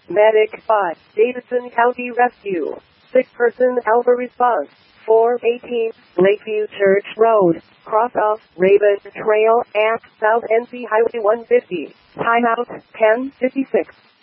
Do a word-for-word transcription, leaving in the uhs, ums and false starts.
Medic five, Davidson County Rescue. Sick person Alpha response. four eighteen, Lakeview Church Road, cross off Raven Trail at South N C Highway one fifty. Timeout ten fifty-six.